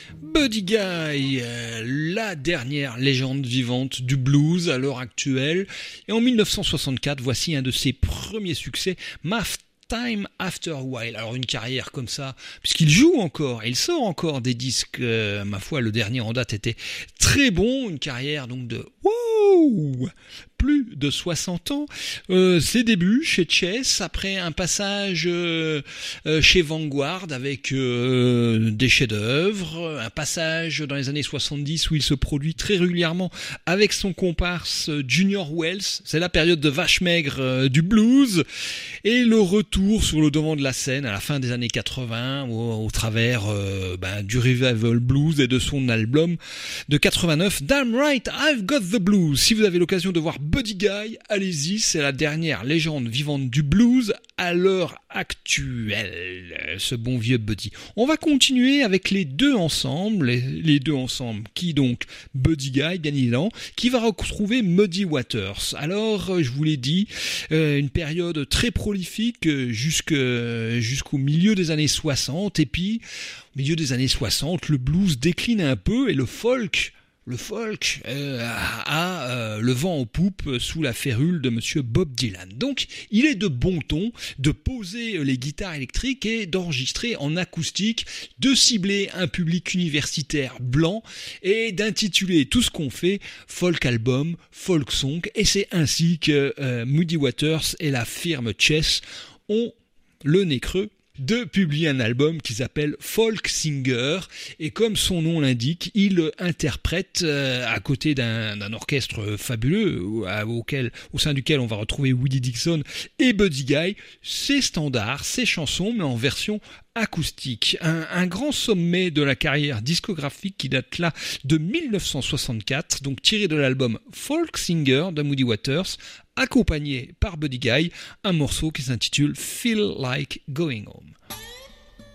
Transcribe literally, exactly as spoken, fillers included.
Buddy Guy, euh, la dernière légende vivante du blues à l'heure actuelle. Et en dix-neuf cent soixante-quatre, voici un de ses premiers succès, Ma Time After a While. Alors une carrière comme ça, puisqu'il joue encore, il sort encore des disques, euh, ma foi, le dernier en date était très bon, une carrière donc de wow, plus de soixante ans. Euh, ses débuts chez Chess, après un passage euh, euh, chez Vanguard avec euh, des chefs-d'œuvre, un passage dans les années soixante-dix où il se produit très régulièrement avec son comparse Junior Wells. C'est la période de vache maigre euh, du blues, et le retour sur le devant de la scène à la fin des années quatre-vingts au, au travers euh, ben, du revival blues et de son album de quatre-vingt-neuf Damn Right I've Got the Blues. Si vous avez l'occasion de voir Buddy Guy, allez-y, c'est la dernière légende vivante du blues à l'heure actuelle, ce bon vieux Buddy. On va continuer avec les deux ensemble, les, les deux ensemble, qui donc, Buddy Guy, bien évidemment, qui va retrouver Muddy Waters. Alors, je vous l'ai dit, euh, une période très prolifique jusque, jusqu'au milieu des années soixante, et puis, au milieu des années soixante, le blues décline un peu, et le folk Le folk euh, a euh, le vent en poupe sous la férule de monsieur Bob Dylan. Donc, il est de bon ton de poser les guitares électriques et d'enregistrer en acoustique, de cibler un public universitaire blanc et d'intituler tout ce qu'on fait folk album, folk song. Et c'est ainsi que euh, Muddy Waters et la firme Chess ont le nez creux de publier un album qui s'appelle Folk Singer, et comme son nom l'indique, il interprète euh, à côté d'un, d'un orchestre fabuleux auquel, au sein duquel on va retrouver Willie Dixon et Buddy Guy, ses standards, ses chansons, mais en version acoustique. Un, un grand sommet de la carrière discographique qui date là de dix-neuf cent soixante-quatre, donc tiré de l'album Folk Singer de Muddy Waters, accompagné par Buddy Guy, un morceau qui s'intitule Feel Like Going Home.